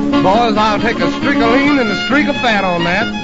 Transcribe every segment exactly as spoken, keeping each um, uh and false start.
Boys, I'll take a streak of lean and a streak of fat on that.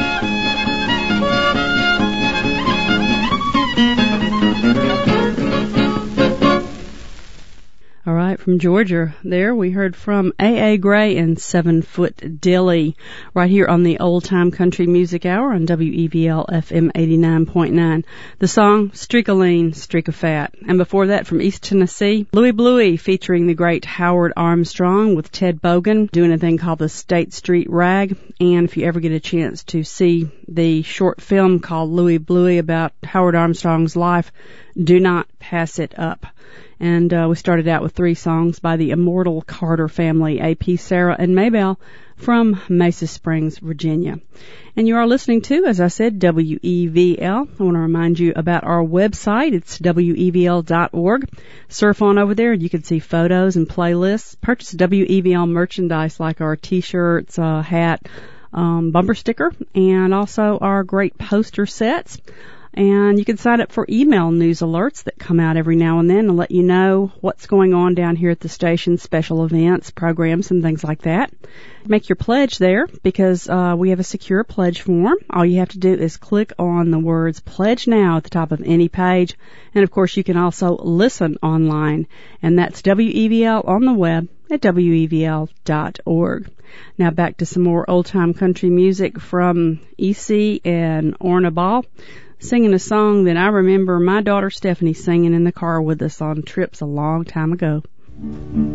All right, from Georgia, there we heard from A A. Gray and Seven Foot Dilly right here on the Old Time Country Music Hour on W E V L F M eighty-nine point nine. The song Streak of Lean, Streak of Fat. And before that, from East Tennessee, Louie Bluey featuring the great Howard Armstrong with Ted Bogan doing a thing called the State Street Rag. And if you ever get a chance to see the short film called Louie Bluey about Howard Armstrong's life, do not pass it up. And uh, we started out with three songs by the immortal Carter family, A P, Sarah, and Maybelle from Mesa Springs, Virginia. And you are listening to, as I said, W E V L. I want to remind you about our website. It's W E V L dot org. Surf on over there. You can see photos and playlists. Purchase W E V L merchandise like our T-shirts, uh, hat, um, bumper sticker, and also our great poster sets. And you can sign up for email news alerts that come out every now and then and let you know what's going on down here at the station, special events, programs, and things like that. Make your pledge there because uh, we have a secure pledge form. All you have to do is click on the words Pledge Now at the top of any page. And, of course, you can also listen online. And that's W E V L on the web at W E V L dot org. Now back to some more old-time country music from E C and Orna Ball, singing a song that I remember my daughter Stephanie singing in the car with us on trips a long time ago.